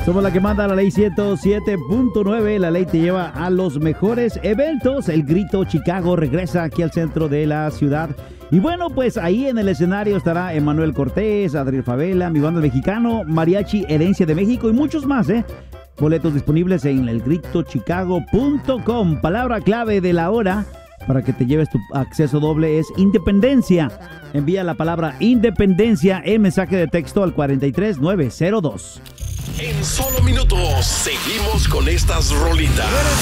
Somos la que manda la ley 107.9. La ley te lleva a los mejores eventos. El Grito Chicago regresa aquí al centro de la ciudad. Y bueno, pues ahí en el escenario estará Emanuel Cortés, Adriel Favela, mi banda mexicano, Mariachi Herencia de México y muchos más, ¿eh? Boletos disponibles en elgritochicago.com. Palabra clave de la hora para que te lleves tu acceso doble es independencia. Envía la palabra independencia en mensaje de texto al 43902. En solo minutos seguimos con estas rolitas.